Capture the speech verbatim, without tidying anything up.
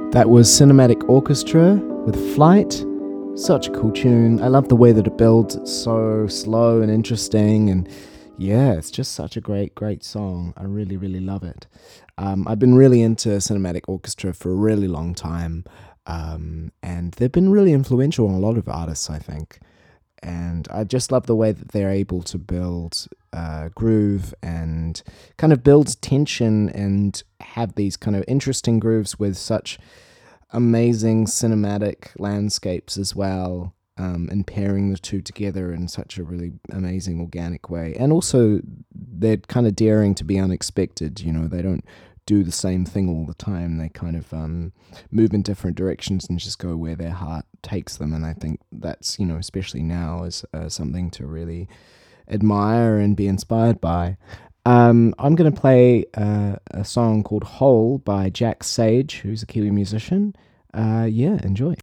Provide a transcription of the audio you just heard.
That was Cinematic Orchestra with Flight. Such a cool tune. I love the way that it builds. It's so slow and interesting, and yeah, it's just such a great, great song. I really, really love it. Um, I've been really into Cinematic Orchestra for a really long time, um, and they've been really influential on a lot of artists, I think. And I just love the way that they're able to build uh, groove and kind of build tension and have these kind of interesting grooves with such amazing cinematic landscapes as well, um, and pairing the two together in such a really amazing organic way. And also, they're kind of daring to be unexpected. You know, they don't do the same thing all the time. They kind of um, move in different directions and just go where their heart takes them. And I think that's, you know, especially now, is uh, something to really admire and be inspired by. Um, I'm going to play uh, a song called Whole by Jack Sage, who's a Kiwi musician. Uh, yeah, enjoy.